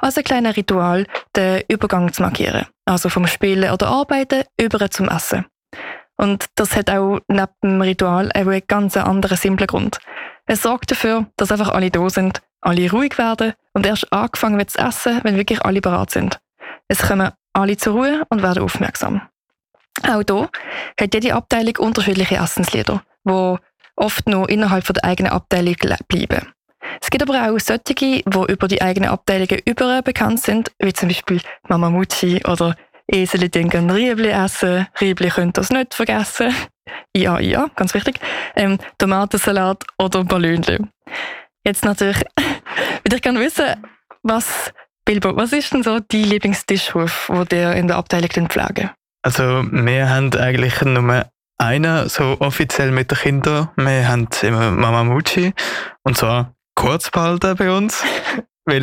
als ein kleines Ritual den Übergang zu markieren. Also vom Spielen oder Arbeiten über zum Essen. Und das hat auch neben dem Ritual einen ganz anderen, simplen Grund. Es sorgt dafür, dass einfach alle da sind, alle ruhig werden und erst angefangen wird zu essen, wenn wirklich alle bereit sind. Es kommen alle zur Ruhe und werden aufmerksam. Auch hier hat jede Abteilung unterschiedliche Essenslieder, die oft noch innerhalb der eigenen Abteilung bleiben. Es gibt aber auch solche, die über die eigenen Abteilungen über bekannt sind, wie zum Beispiel Mama Mucci oder Eseli denken Riebli essen, Riebli könnt das nicht vergessen. Ja, ganz wichtig. Tomatensalat oder Ballonli. Jetzt natürlich, würde ich gerne wissen, Bilbo, was ist denn so dein Lieblingstischruf, den ihr in der Abteilung pflegen? Also wir haben eigentlich nur einen, so offiziell mit den Kindern. Wir haben immer Mama Mucci, und zwar kurz behalten bei uns. Weil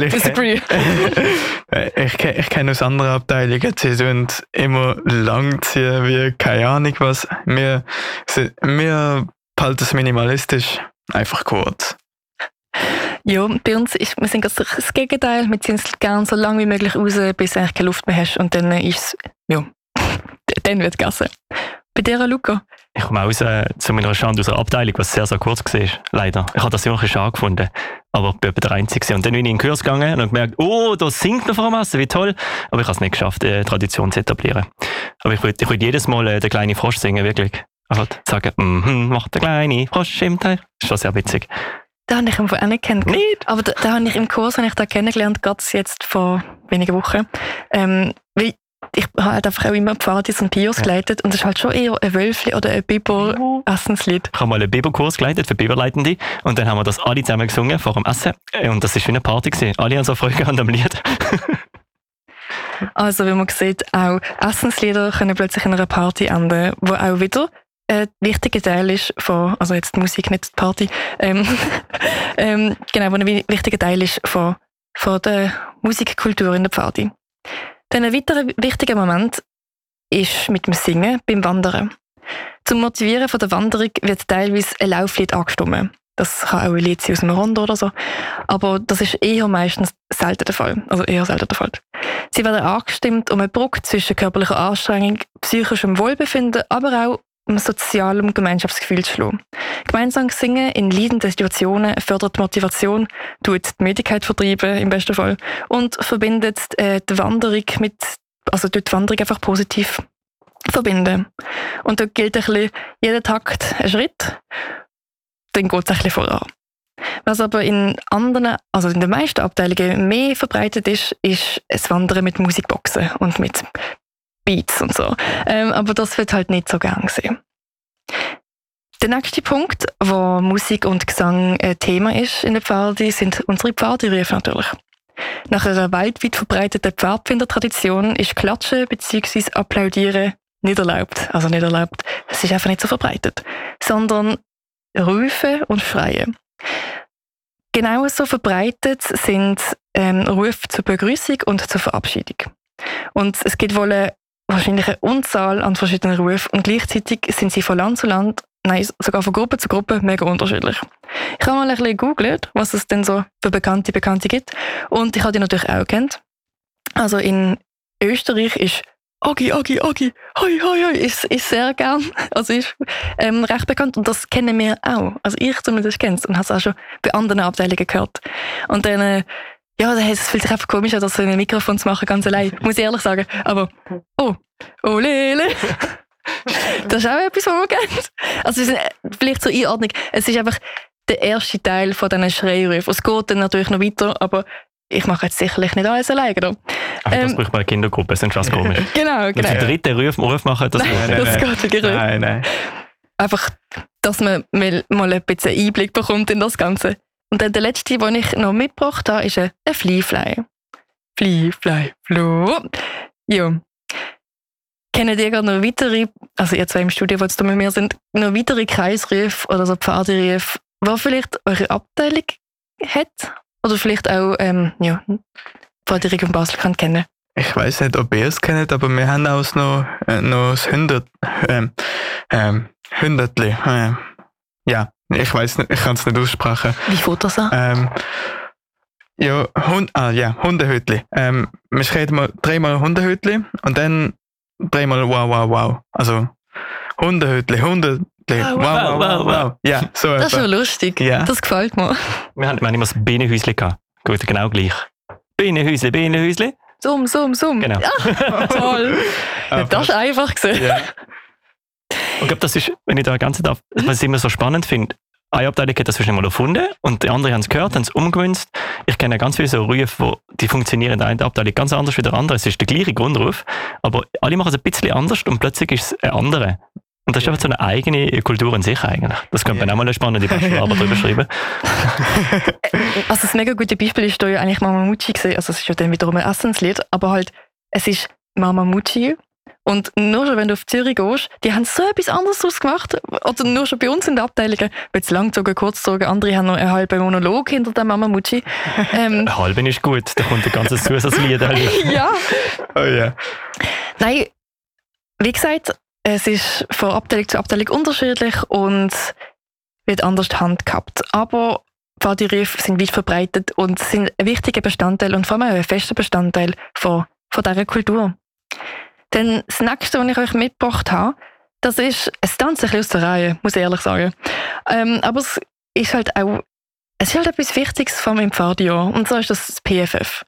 ich kenne aus anderen Abteilungen, sie tun immer lang ziehen, wie keine Ahnung was. Wir behalten es minimalistisch, einfach kurz. Ja, bei uns wir sind das Gegenteil. Wir ziehen es gerne so lange wie möglich raus, bis du eigentlich keine Luft mehr hast. Und dann ist es, dann wird gegessen. Bei dir, Luca? Ich komme auch zu meiner Schande aus einer Abteilung, was sehr, sehr kurz war, leider. Ich habe das ja auch ein schade gefunden, aber ich bin der Einzige. Und dann bin ich in den Kurs gegangen und gemerkt, da singt man vor dem Essen, wie toll. Aber ich habe es nicht geschafft, eine Tradition zu etablieren. Aber ich würde jedes Mal den kleinen Frosch singen, wirklich. Halt sagen, macht der kleine Frosch im Teich. Das ist schon sehr witzig. Den habe ich auch nicht kennengelernt. Nicht? Aber den habe ich im Kurs kennengelernt, gerade jetzt vor wenigen Wochen. Weil ich habe halt einfach auch immer Pfadis und Pios geleitet und es ist halt schon eher ein Wölfli oder ein Biber-Essenslied. Ich habe mal einen Biberkurs geleitet für Biberleitende und dann haben wir das alle zusammen gesungen vor dem Essen und das war wie eine Party gewesen. Alle haben so Freude gehabt am Lied. Also wie man sieht, auch Essenslieder können plötzlich in einer Party enden, wo auch wieder ein wichtiger Teil ist von, also jetzt die Musik, nicht die Party, genau, wo ein wichtiger Teil ist von der Musikkultur in der Party. Dann ein weiterer wichtiger Moment ist mit dem Singen beim Wandern. Zum Motivieren von der Wanderung wird teilweise ein Lauflied angestimmt. Das kann auch ein Lied sein aus einem Rondo oder so. Aber das ist meistens selten der Fall. Also eher selten der Fall. Sie werden angestimmt, um eine Brücke zwischen körperlicher Anstrengung, psychischem Wohlbefinden, aber auch um sozialem Gemeinschaftsgefühl zu schlagen. Gemeinsam singen in leidenden Situationen fördert die Motivation, tut die Müdigkeit vertreiben, im besten Fall, und verbindet die Wanderung tut die Wanderung einfach positiv verbinden. Und da gilt ein bisschen, jeder Takt ein Schritt, dann geht es ein bisschen voran. Was aber in den meisten Abteilungen mehr verbreitet ist das Wandern mit Musikboxen und mit Beats und so. Aber das wird halt nicht so gern gesehen. Der nächste Punkt, wo Musik und Gesang ein Thema ist in der Pfadi, sind unsere Pfadirufe natürlich. Nach einer weltweit verbreiteten Pfadfindertradition ist Klatschen bzw. Applaudieren nicht erlaubt. Also nicht erlaubt, es ist einfach nicht so verbreitet. Sondern Rufen und Schreien. Genauso verbreitet sind Rufe zur Begrüßung und zur Verabschiedung. Und es gibt wohl wahrscheinlich eine Unzahl an verschiedenen Rufen und gleichzeitig sind sie von Land zu Land, nein, sogar von Gruppe zu Gruppe mega unterschiedlich. Ich habe mal ein bisschen gegoogelt, was es denn so für Bekannte gibt und ich habe die natürlich auch gekannt. Also in Österreich ist Agi, hoi, hoi, ist sehr gern, also ist recht bekannt und das kennen wir auch. Also ich zumindest kenne es und habe es auch schon bei anderen Abteilungen gehört. Und dann es fühlt sich einfach komisch an, das so in ein Mikrofon zu machen, ganz allein, muss ich ehrlich sagen. Aber, oh Lele, das ist auch etwas, was man kennt. Also vielleicht zur Einordnung, es ist einfach der erste Teil von diesen Schreirufen. Es geht dann natürlich noch weiter, aber ich mache jetzt sicherlich nicht alles alleine. Das braucht man eine Kindergruppe, sonst ist das komisch. Genau. Wenn Sie den dritten Ruf machen, das geht wirklich nicht. Nein. Einfach, dass man mal ein bisschen Einblick bekommt in das Ganze. Und dann der letzte, den ich noch mitgebracht habe, ist ein Fly-Fly. Fly, Flo. Ja. Kennen ihr gerade noch weitere, also ihr zwei im Studio, die jetzt mit mir sind, noch weitere Kreisrufe oder so Pfadirufe, die vielleicht eure Abteilung hat? Oder vielleicht auch, Pfadirufe in Basel kann kennen? Ich weiss nicht, ob ihr es kennt, aber wir haben auch noch das Hundertli. Ja, ich weiss nicht, ich kann es nicht aussprechen. Wie fängt das an? Ja, Hundehütli. Wir schreiben mal 3-mal Hundehütli und dann 3-mal wow, wow, wow. Also Hundehütli, wow, wow, wow, wow. Ja, so Das ist etwa. schon lustig. Ja. Das gefällt mir. Wir haben immer das Bienenhäuschen gehabt. Gut, genau gleich. Bienenhäuschen. Summ. Genau. Toll. Ja, das ist einfach gewesen. Ja. Und ich glaube, das ist, wenn ich da ganz darf, was ich immer so spannend finde, eine Abteilung hat das wahrscheinlich mal erfunden und die anderen haben es gehört, haben es umgewünscht. Ich kenne ganz viele so Rufe, die funktionieren in der einen Abteilung ganz anders wie der andere. Es ist der gleiche Grundruf, aber alle machen es ein bisschen anders und plötzlich ist es ein anderer. Und das ist einfach so eine eigene Kultur in sich eigentlich. Das könnte man auch mal eine spannende Bachelorarbeit drüber schreiben. Also das mega gute Beispiel ist da ja eigentlich Mama Mucci gewesen. Also es ist ja dann wiederum ein Essenslied, aber halt, es ist Mama Mucci. Und nur schon, wenn du auf Zürich gehst, die haben so etwas anderes draus gemacht. Oder nur schon bei uns in der Abteilung. Jetzt langgezogen, kurzgezogen, andere haben noch einen halben Monolog hinter der Mama Mucci. Ein halben ist gut, da kommt ein ganzes Zusatzlied. Ja. Oh ja. Nein, wie gesagt, es ist von Abteilung zu Abteilung unterschiedlich und wird anders handhabt. Aber Pfadi-Rufe sind weit verbreitet und sind ein wichtiger Bestandteil und vor allem ein fester Bestandteil von dieser Kultur. Denn das nächste, was ich euch mitgebracht habe, das ist, es tanzt ein bisschen aus der Reihe, muss ich ehrlich sagen. Aber es ist halt etwas Wichtiges von meinem Pfadi-Jahr. Und zwar ist das PFF.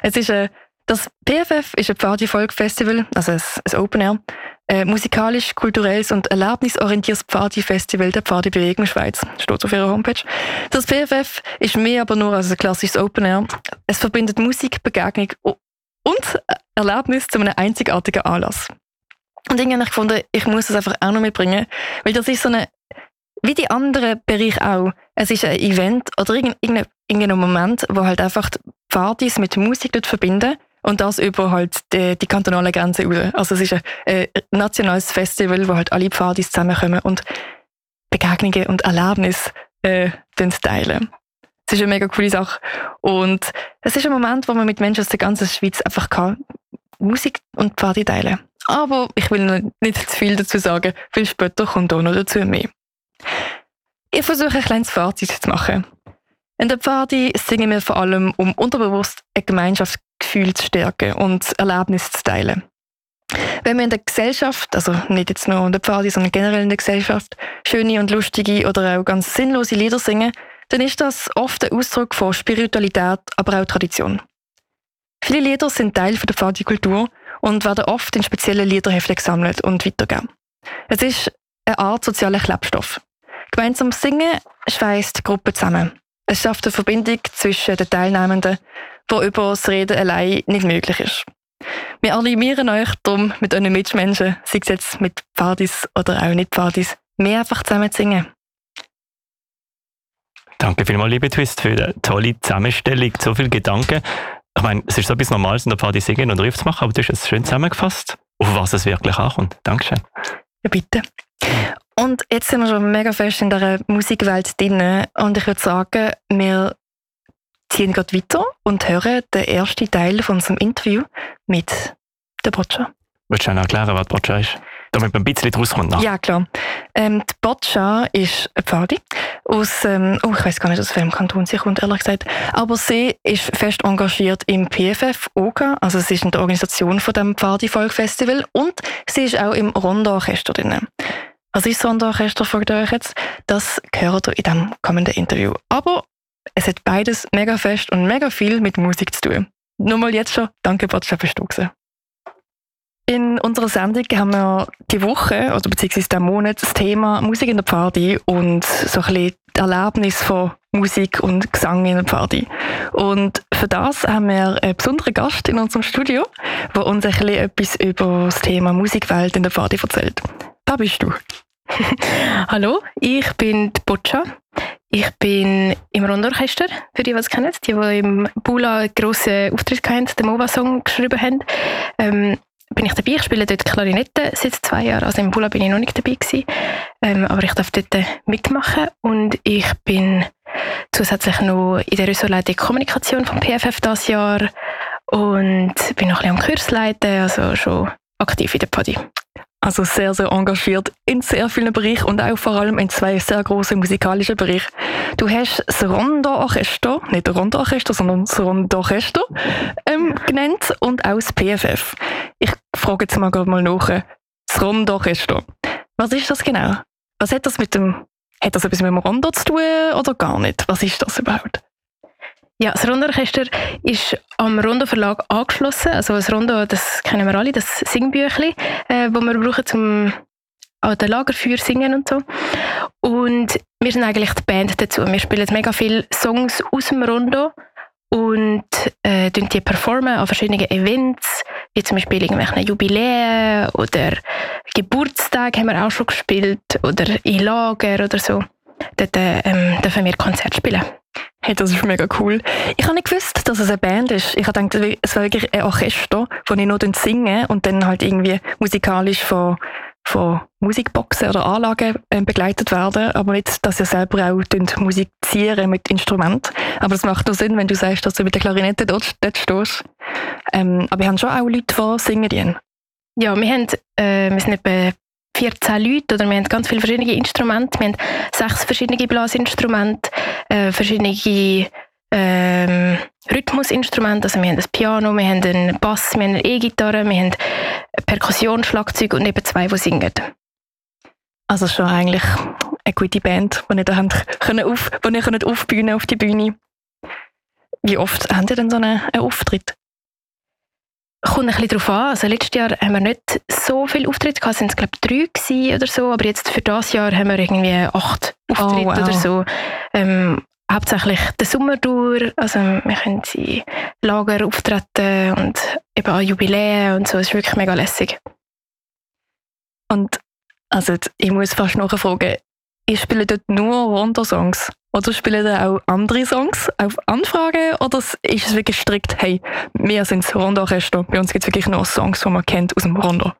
Das PFF ist ein Pfadi-Volk-Festival, also ein Open Air, musikalisch, kulturelles und erlebnisorientiertes Pfadi-Festival der Pfadi-Bewegung Schweiz. Steht auf ihrer Homepage. Das PFF ist mehr aber nur als ein klassisches Open Air. Es verbindet Musik, Begegnung und Erlebnis zu einem einzigartigen Anlass. Und irgendwie habe ich gefunden, ich muss das einfach auch noch mitbringen, weil das ist so eine, wie die anderen Bereiche auch, es ist ein Event oder irgendein Moment, wo halt einfach die Pfadis mit Musik verbinden und das über halt die kantonale Grenze raus. Also es ist ein nationales Festival, wo halt alle Pfadis zusammenkommen und Begegnungen und Erlebnisse teilen. Es ist eine mega coole Sache. Und es ist ein Moment, wo man mit Menschen aus der ganzen Schweiz einfach Musik und Pfadi teilen. Aber ich will noch nicht zu viel dazu sagen, viel später kommt auch noch dazu mehr. Ich versuche ein kleines Fazit zu machen. In der Pfadi singen wir vor allem, um unterbewusst ein Gemeinschaftsgefühl zu stärken und Erlebnisse zu teilen. Wenn wir in der Gesellschaft, also nicht jetzt nur in der Pfadi, sondern generell in der Gesellschaft, schöne und lustige oder auch ganz sinnlose Lieder singen, dann ist das oft ein Ausdruck von Spiritualität, aber auch Tradition. Viele Lieder sind Teil der Pfadi-Kultur und werden oft in speziellen Liederheften gesammelt und weitergegeben. Es ist eine Art sozialer Klebstoff. Gemeinsam singen schweißt die Gruppe zusammen. Es schafft eine Verbindung zwischen den Teilnehmenden, die über das Reden allein nicht möglich ist. Wir animieren euch darum, mit euren Mitmenschen, sei es jetzt mit Pfadis oder auch nicht Pfadis, mehr einfach zusammen zu singen. Danke vielmals, liebe Twist, für die tolle Zusammenstellung, so viele Gedanken. Ich meine, es ist so etwas Normales, in der Pfadi singen und Riff zu machen, aber du hast es schön zusammengefasst, auf was es wirklich ankommt. Dankeschön. Ja, bitte. Und jetzt sind wir schon mega fest in dieser Musikwelt drin und ich würde sagen, wir ziehen gerade weiter und hören den ersten Teil von unserem Interview mit der Boccia. Willst du noch erklären, was die Boccia ist? Damit man ein bisschen draus kommt. Ja, klar. Die Boccia ist eine Pfadi aus, ich weiß gar nicht, aus welchem Kanton sie kommt, ehrlich gesagt. Aber sie ist fest engagiert im PFF OKA, also sie ist in der Organisation von dem Pfadi-Volk-Festival und sie ist auch im Rondeorchester drin. Was ist das Rondeorchester, fragt ihr euch jetzt? Das gehört ihr in diesem kommenden Interview. Aber es hat beides mega fest und mega viel mit Musik zu tun. Nur mal jetzt schon, danke Boccia, bist du gewesen. In unserer Sendung haben wir die Woche, oder beziehungsweise diesen Monat, das Thema Musik in der Pfadi und so ein bisschen das Erlebnis von Musik und Gesang in der Pfadi. Und für das haben wir einen besonderen Gast in unserem Studio, der uns ein bisschen etwas über das Thema Musikwelt in der Pfadi erzählt. Da bist du. Hallo, ich bin die Boccia. Ich bin im Rondeorchester, für die es kennen, die im Bula einen grossen Auftritt hatten, den MOVA-Song geschrieben haben. Bin ich dabei. Ich spiele dort Klarinette seit 2 Jahren. Also im Bula bin ich noch nicht dabei gewesen. Aber ich darf dort mitmachen. Und ich bin zusätzlich noch in der Ressortleitung Kommunikation vom PFF dieses Jahr. Und bin noch ein bisschen am Kurs leiten, also schon aktiv in der Pfadi. Also sehr, sehr engagiert in sehr vielen Bereichen und auch vor allem in 2 sehr grossen musikalischen Bereichen. Du hast das Rondo-Orchester, nicht das Rondo-Orchester, sondern das Rondo-Orchester genannt und auch das PFF. Ich frage jetzt mal gerade mal nach. Das Rondo-Orchester. Was ist das genau? Was hat das hat das etwas mit dem Rondo zu tun oder gar nicht? Was ist das überhaupt? Ja, das Rondo-Orchester ist am Rondo-Verlag angeschlossen. Also das Rondo, das kennen wir alle, das Singbüchli, das wir brauchen, um an den Lagerfeuer singen und so. Und wir sind eigentlich die Band dazu. Wir spielen mega viele Songs aus dem Rondo und die performen an verschiedenen Events, wie zum Beispiel irgendwelche Jubiläen oder Geburtstage haben wir auch schon gespielt oder in Lager oder so. Dort dürfen wir Konzerte spielen. Hey, das ist mega cool. Ich habe nicht gewusst, dass es eine Band ist. Ich habe gedacht, es wäre wirklich ein Orchester, wo ich nur singe und dann halt irgendwie musikalisch von Musikboxen oder Anlagen begleitet werden, aber nicht, dass ihr selber auch musizieren mit Instrumenten. Aber das macht nur Sinn, wenn du sagst, dass du mit der Klarinette dort stehst. Aber wir haben schon auch Leute, die singen. Ja, wir sind etwa 14 Leute, oder wir haben ganz viele verschiedene Instrumente. Wir haben 6 verschiedene Blasinstrumente, verschiedene Rhythmusinstrumente. Also wir haben ein Piano, wir haben einen Bass, wir haben eine E-Gitarre, wir haben Perkussion, Schlagzeug und eben 2, die singen. Also schon eigentlich eine gute Band, die ihr da aufbühnen auf die Bühne. Wie oft habt ihr denn so einen Auftritt? Kommt ein bisschen darauf an. Also letztes Jahr haben wir nicht so viele Auftritte gehabt, es waren glaube ich 3 gewesen oder so, aber jetzt für dieses Jahr haben wir irgendwie 8 Auftritte oder so. Hauptsächlich den Sommer durch, also wir können in Lager auftreten und eben an Jubiläen und so, es ist wirklich mega lässig. Und also ich muss fast nachfragen, ihr spielt dort nur Rondo-Songs? Oder spielen ihr auch andere Songs auf Anfrage? Oder ist es wirklich strikt, hey, wir sind das Rondo-Orchester, bei uns gibt es wirklich nur Songs, die man kennt aus dem Rondo?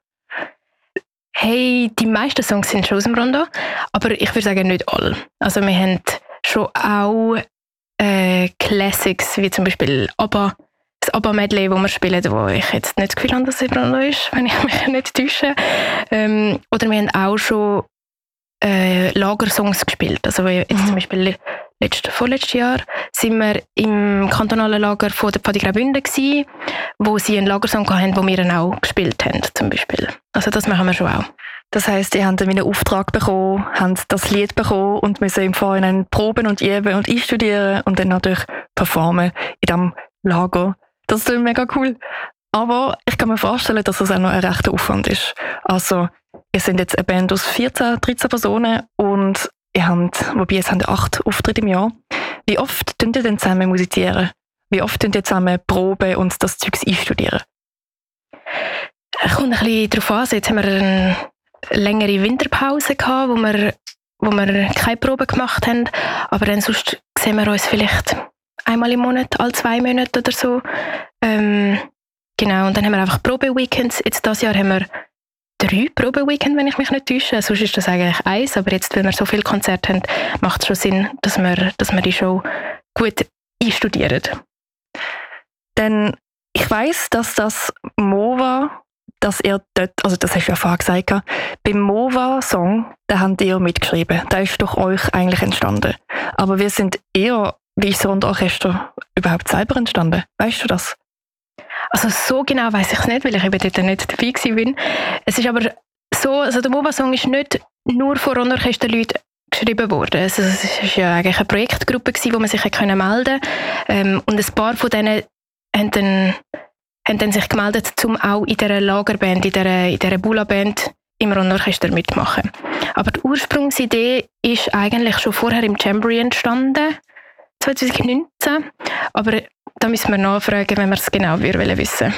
Hey, die meisten Songs sind schon aus dem Rondo, aber ich würde sagen, nicht alle. Also wir haben schon auch Classics, wie zum Beispiel ABBA, das ABBA-Medley, das wir spielen, wo ich jetzt nicht das Gefühl habe, dass es im Rondo ist, wenn ich mich nicht täusche. Oder wir haben auch schon Lagersongs gespielt. Also jetzt zum Beispiel vorletztes Jahr sind wir im kantonalen Lager von der Pfadi Graubünden gsi, wo sie einen Lagersong hatten, den wir dann auch gespielt haben, zum Beispiel. Also das machen wir schon auch. Das heisst, ihr habt einen Auftrag bekommen, habt das Lied bekommen und müssen im Vorhinein proben und üben und einstudieren und dann natürlich performen in diesem Lager. Das ist mega cool. Aber ich kann mir vorstellen, dass das auch noch ein rechter Aufwand ist. Also, ihr seid jetzt eine Band aus 13 Personen und ihr habt 8 Auftritte im Jahr. Wie oft könnt ihr denn zusammen musizieren? Wie oft könnt ihr zusammen proben und das Zeugs einstudieren? Es kommt ein bisschen darauf an. Also jetzt haben wir eine längere Winterpause gehabt, wo wir keine Proben gemacht haben. Aber dann sonst sehen wir uns vielleicht einmal im Monat, alle 2 Monate oder so. Genau, und dann haben wir einfach Probe-Weekends. Jetzt dieses Jahr haben wir 3 Probe-Weekends, wenn ich mich nicht täusche. Sonst ist das eigentlich 1, aber jetzt, wenn wir so viele Konzerte haben, macht es schon Sinn, dass wir die Show gut einstudieren. Denn ich weiss, dass das MOVA, dass ihr dort, also das hast du ja vorher gesagt, beim MOVA-Song, da habt ihr mitgeschrieben. Der ist durch euch eigentlich entstanden. Aber wir sind eher, wie ist das Rondo-Orchester überhaupt selber entstanden? Weißt du das? Also so genau weiss ich es nicht, weil ich eben dort nicht dabei bin. Es ist aber so, also der MOVA-Song ist nicht nur von Rondo-Orchester-Leuten geschrieben worden. Also es war ja eigentlich eine Projektgruppe, wo man sich melden konnte. Und ein paar von denen haben dann sich gemeldet, um auch in dieser Lagerband, in dieser Bula-Band im Rondo-Orchester mitzumachen. Aber die Ursprungsidee ist eigentlich schon vorher im Jamboree entstanden, 2019. Aber da müssen wir nachfragen, wenn wir es genau wissen.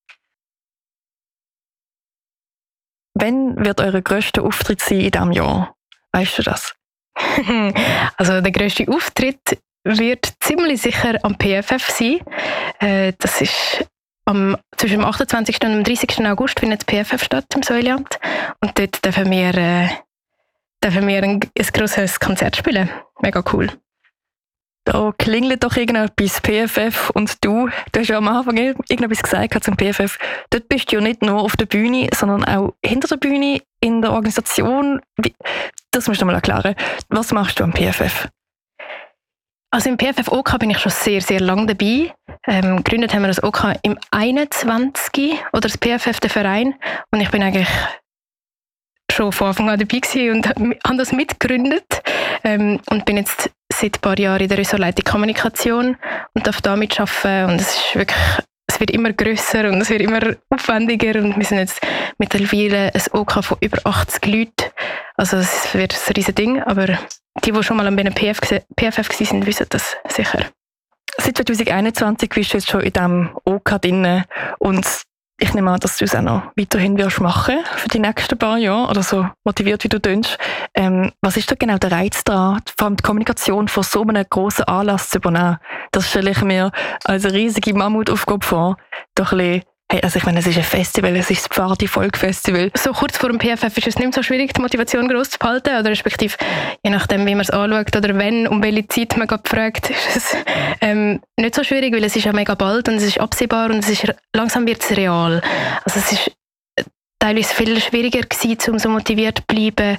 Wann wird euer grösster Auftritt sein in diesem Jahr? Weißt du das? Also der grösste Auftritt wird ziemlich sicher am PFF sein. Das ist zwischen dem 28. und dem 30. August findet das PFF statt im Säuliamt. Und dort dürfen wir ein grosses Konzert spielen. Mega cool. Da klingelt doch irgendetwas, PFF. Und du hast ja am Anfang irgendetwas gesagt zum PFF. Dort bist du ja nicht nur auf der Bühne, sondern auch hinter der Bühne in der Organisation. Das musst du mal erklären. Was machst du am PFF? Also im PFF OK bin ich schon sehr, sehr lange dabei. Gegründet haben wir das OK im 21. oder das PFF, der Verein. Und ich bin eigentlich schon von Anfang an dabei gewesen und habe das mitgegründet. Und bin jetzt seit ein paar Jahren in der Ressortleitung Kommunikation und darf da mitarbeiten. Und es ist wirklich, es wird immer grösser und es wird immer aufwendiger. Und wir sind jetzt mittlerweile ein OK von über 80 Leuten. Also es wird ein riesiges Ding, aber die schon mal an einem PFF waren, wissen das sicher. Seit 2021 bist du jetzt schon in diesem OK drin und ich nehme an, dass du es auch noch weiterhin wirst machen für die nächsten paar Jahre oder so motiviert, wie du tönst. Was ist da genau der Reiz daran, vor allem die Kommunikation von so einem grossen Anlass zu übernehmen? Das stelle ich mir als eine riesige Mammutaufgabe vor. Doch ein bisschen, hey, also ich meine, es ist ein Festival, es ist das Pfadi-Volk-Festival. So kurz vor dem PFF ist es nicht mehr so schwierig, die Motivation gross zu behalten, oder respektive, je nachdem, wie man es anschaut oder wenn, um welche Zeit man gerade fragt, ist es nicht so schwierig, weil es ist ja mega bald und es ist absehbar und es ist, langsam wird es real. Also es ist teilweise viel schwieriger gewesen, um so motiviert zu bleiben,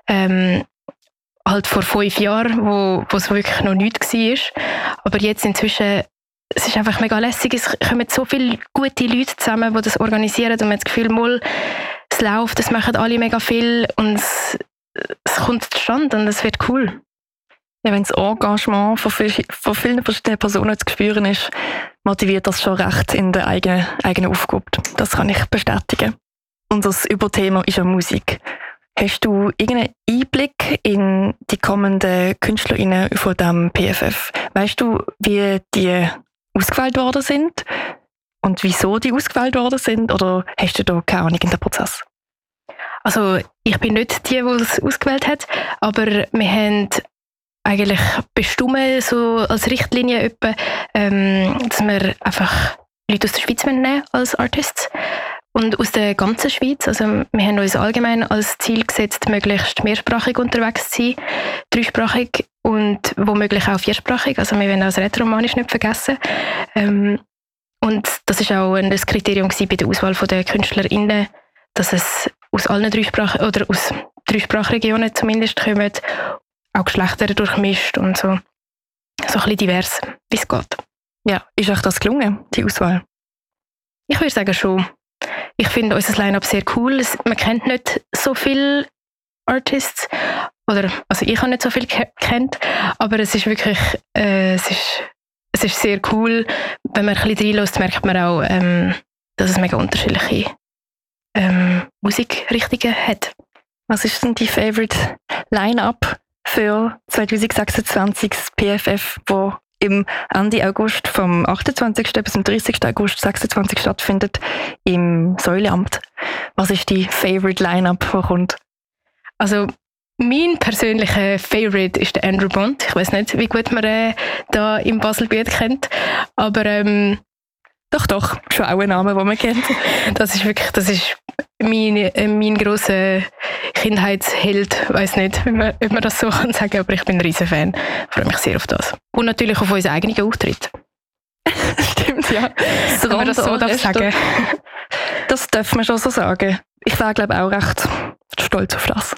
halt vor 5 Jahren, wo es wirklich noch nichts war. Aber jetzt inzwischen, es ist einfach mega lässig, es kommen so viele gute Leute zusammen, die das organisieren und man hat das Gefühl, mal, es läuft, es machen alle mega viel und es kommt zustande und es wird cool. Ja, wenn das Engagement von vielen verschiedenen Personen zu spüren ist, motiviert das schon recht in der eigenen Aufgabe. Das kann ich bestätigen. Unser Überthema ist ja Musik. Hast du irgendeinen Einblick in die kommenden KünstlerInnen von diesem PFF? Weißt du, wie die ausgewählt worden sind und wieso die ausgewählt worden sind? Oder hast du da keine Ahnung in dem Prozess? Also ich bin nicht die es ausgewählt hat, aber wir haben eigentlich bestimmt so als Richtlinie etwa, dass wir einfach Leute aus der Schweiz nehmen als Artists und aus der ganzen Schweiz. Also wir haben uns allgemein als Ziel gesetzt, möglichst mehrsprachig unterwegs zu sein, 3-sprachig und womöglich auch 4-sprachig. Also wir wollen auch das Rätoromanisch nicht vergessen. Und das ist auch ein Kriterium bei der Auswahl der KünstlerInnen, dass es aus allen 3 Sprachen oder aus 3 Sprachregionen zumindest kommen, auch Geschlechter durchmischt und so ein bisschen divers, wie es geht. Ja, ist euch das gelungen, die Auswahl? Ich würde sagen schon. Ich finde unser Line-Up sehr cool. Man kennt nicht so viele Artists, oder, also ich habe nicht so viel kennt, aber es ist wirklich, es ist sehr cool. Wenn man ein bisschen reinlässt, merkt man auch, dass es mega unterschiedliche Musikrichtungen hat. Was ist denn die Favorite Line-Up für 2026 das PFF, wo im Ende August vom 28. bis zum 30. August 26 stattfindet im Säuleamt? Was ist die Favorite Line-Up, die kommt? Also mein persönlicher Favorite ist der Andrew Bond. Ich weiß nicht, wie gut man da im Baselbiet kennt, aber Doch, schon auch ein Name, den man kennt. Das ist mein grosser Kindheitsheld. Ich weiss nicht, ob man das so kann sagen, aber ich bin ein riesen Fan. Ich freue mich sehr auf das. Und natürlich auf unseren eigenen Auftritt. Stimmt, ja. Kann man das so sagen? Das darf man schon so sagen. Ich wäre, glaube ich, auch recht stolz auf das.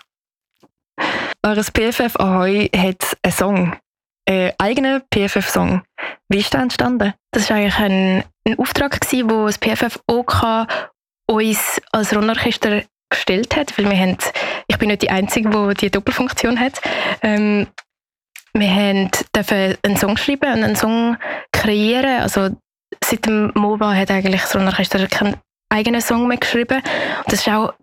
Eures PFF Ahoi hat einen Song, einen eigenen PFF-Song. Wie ist der entstanden? Das war eigentlich ein Auftrag, den das PFF OK uns als Rundorchester gestellt hat, weil ich bin nicht die Einzige, die diese Doppelfunktion hat. Wir dürfen einen Song schreiben und einen Song kreieren. Also seit dem MOVA hat eigentlich das Rundorchester keinen eigenen Song mehr geschrieben. Und das ist auch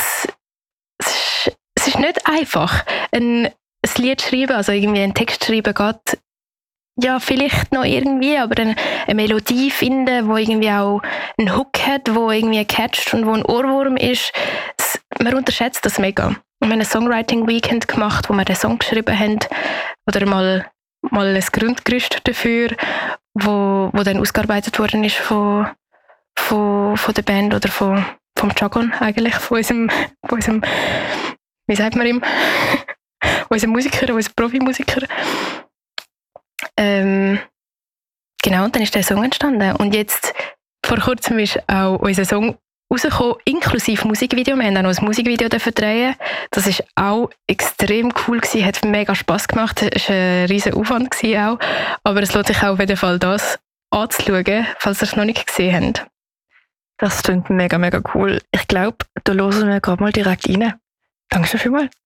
es ist nicht einfach. Ein Lied schreiben, also irgendwie einen Text schreiben geht ja vielleicht noch irgendwie, aber eine Melodie finden, wo irgendwie auch einen Hook hat, wo irgendwie catcht und wo ein Ohrwurm ist, man unterschätzt das mega. Und wir haben ein Songwriting-Weekend gemacht, wo wir den Song geschrieben haben, oder mal ein Grundgerüst dafür, wo dann ausgearbeitet worden ist von der Band oder vom Jargon eigentlich, von unserem wie sagt man ihm, unserem Musiker, unserem Profimusiker. Genau, und dann ist der Song entstanden. Und jetzt, vor kurzem ist auch unser Song rausgekommen, inklusive Musikvideo. Wir haben auch noch ein Musikvideo drehen. Das war auch extrem cool gewesen, hat mega Spass gemacht. Es war ein riesen Aufwand auch. Aber es lohnt sich auch auf jeden Fall, das anzuschauen, falls ihr es noch nicht gesehen habt. Das klingt mega, mega cool. Ich glaube, da hören wir gerade mal direkt rein. Danke schon vielmals.